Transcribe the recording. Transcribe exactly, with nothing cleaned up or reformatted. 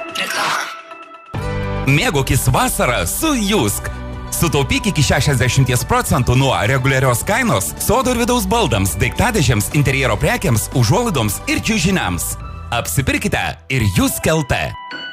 Reklama. Mėgaukis vasarą su Jusk. Sutaupyk iki šešiasdešimt procentų nuo reguliarios kainos sodo ir vidaus baldams, daiktadėžėms, interjero prekiams, užuolaidoms ir čiužiniams. Apsipirkite ir Jusk L T.